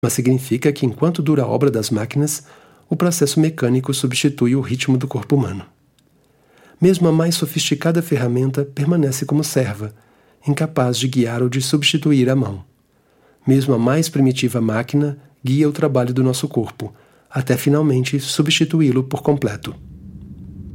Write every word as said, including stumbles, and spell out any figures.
mas significa que enquanto dura a obra das máquinas, o processo mecânico substitui o ritmo do corpo humano. Mesmo a mais sofisticada ferramenta permanece como serva, incapaz de guiar ou de substituir a mão. Mesmo a mais primitiva máquina guia o trabalho do nosso corpo, até finalmente substituí-lo por completo.